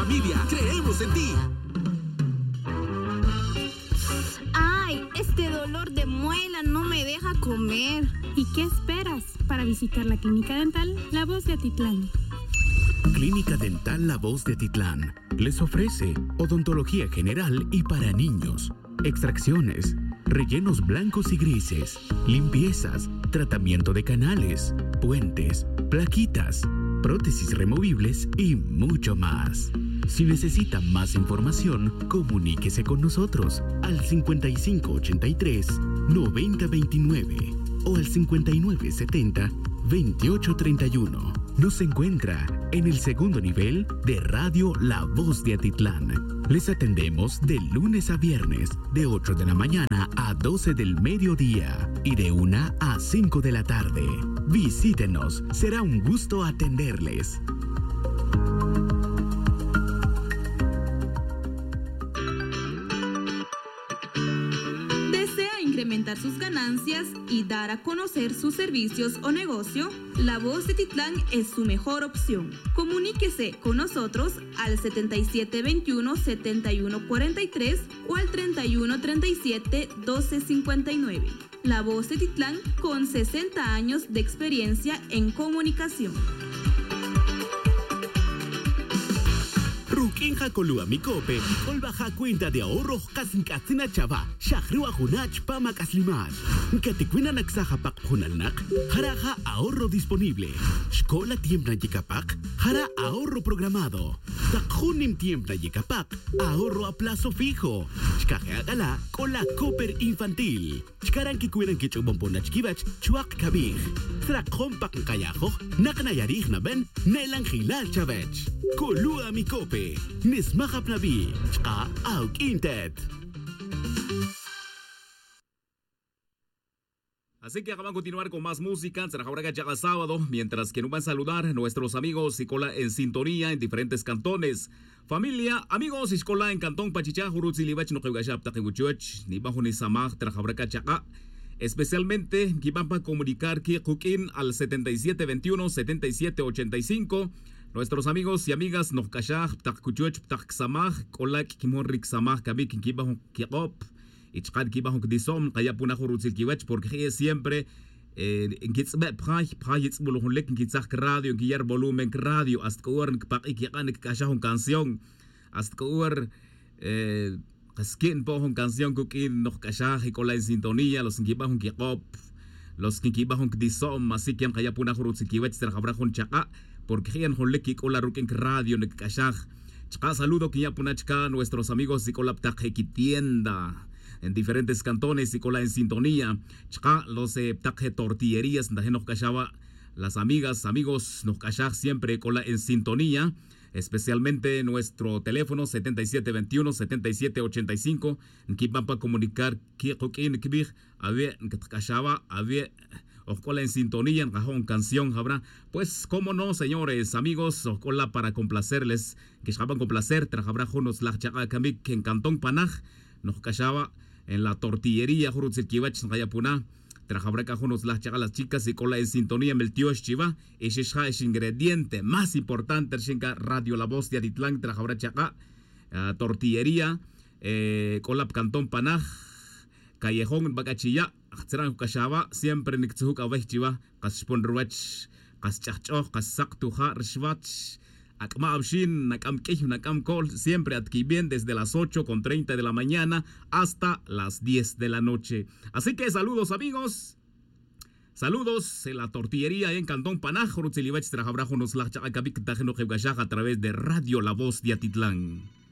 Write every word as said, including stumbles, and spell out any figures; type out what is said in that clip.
familia. Creemos en ti. Ay, este dolor de muela no me deja comer. ¿Y qué esperas para visitar la Clínica Dental La Voz de Atitlán? Clínica Dental La Voz de Atitlán les ofrece odontología general y para niños, extracciones, rellenos blancos y grises, limpiezas, tratamiento de canales, puentes, plaquitas, prótesis removibles y mucho más. Si necesita más información, comuníquese con nosotros al cincuenta y cinco ochenta y tres noventa veintinueve o al cincuenta y nueve setenta veintiocho treinta y uno. Nos encuentra en el segundo nivel de Radio La Voz de Atitlán. Les atendemos de lunes a viernes, de ocho de la mañana a doce del mediodía y de una a cinco de la tarde. Visítenos, será un gusto atenderles. Incrementar sus ganancias y dar a conocer sus servicios o negocio, La Voz de Atitlán es su mejor opción. Comuníquese con nosotros al setenta y siete veintiuno setenta y uno cuarenta y tres o al treinta y uno treinta y siete doce cincuenta y nueve. La Voz de Atitlán con sesenta años de experiencia en comunicación. Ruquinja Colua Micope, Colbaja cuenta de ahorro Kasinkatsina Chava, Shahrua Hunach Pama Kaslimat. Katikwina Naksaja Pak Hunalnak, Jaraja ahorro disponible. Shkola Tiembla Yikapak, Jara ahorro programado. Takhunim Tiembla Yikapak, ahorro a plazo fijo. Shkajeagala, Cola Cooper Infantil. Shkaran Kikuiran Kichubomponach Kibach, Chuak Kabij. Trakon Pak Kayajo, Naknayarij Naben, Nelan Hilal Chavech. Colua Micope, Nismahap Nabi, Chka Auk Intet. Así que vamos a continuar con más música. Será ahora que llega sábado, mientras que nos van a saludar nuestros amigos Icola en sintonía en diferentes cantones. Familia, amigos Icola en Cantón Pachicha, Jurutz y Libach, no que vaya a Taquibuchuch, ni bajo ni Samaj, Trajabraca Chaca. Especialmente, que van a comunicar que Jukin al setenta y siete veintiuno setenta y siete ochenta y cinco. Nuestros amigos y amigas nos callaj, Tacuchuch, Taxamaj, Colak, Kimorrik Samaj, Kabik, Kibahon, Kirop. Ichqad kibahon kdisom kaya puna khurutsil kiwach porque siempre en kitsbe pray pray itzbulun lek kitzak radio en kiyar volumen radio hasta kuar paqi kiqan kashahon canción hasta kuar eh qaskin pohon canción kukin noh kashah kola en sintonía los kibahon kiqop los kibahon kdisom así que kaya puna khurutsil kiwach ser khabrahon chaqa porque hian hon lek kola ruken radio nek kashah chaqa saludo kiya punachka nuestros amigos Ikolap tienda en diferentes cantones y cola en sintonía. Chka, los eh, taje tortillerías, nos cachaba las amigas, amigos, nos cachaba siempre cola en sintonía, especialmente nuestro teléfono setenta y siete veintiuno setenta y siete ochenta y cinco, que van para comunicar que coquín que bir, había que cachaba, había o cola en sintonía, en cajón canción, habrá. Pues, cómo no, señores, amigos, o cola para complacerles, que chaban complacer, trajabrá jonos la chaca camik que en Cantón Panaj, nos cachaba en la tortillería Jurutsil Kibach Gayapuna trajabraca jonos las chagas las chicas y cola en sintonía meltiosh chiva ese es ingrediente más importante chinga Radio La Voz de Atitlán trajabra chaga uh, tortillería eh, cola Cantón Panaj callejón Bacachilla serán cachaba siempre nictzuk avech chiva caspon ruach caschacho casactuja rishvach Akma Abshin, Nakam Kej, Nakam Kol, siempre aquí bien desde las ocho con treinta de la mañana hasta las diez de la noche. Así que saludos amigos, saludos en la tortillería en Cantón Panaj, a través de Radio La Voz de Atitlán.